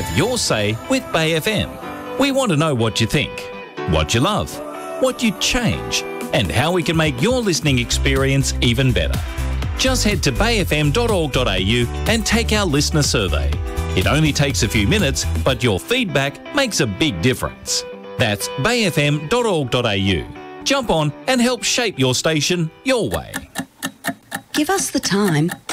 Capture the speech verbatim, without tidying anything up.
Have your say with Bay F M. We want to know what you think, what you love, what you'd change, and how we can make your listening experience even better. Just head to bay f m dot org dot a u and take our listener survey. It only takes a few minutes, but your feedback makes a big difference. That's bay f m dot org dot a u. Jump on and help shape your station your way. Give us the time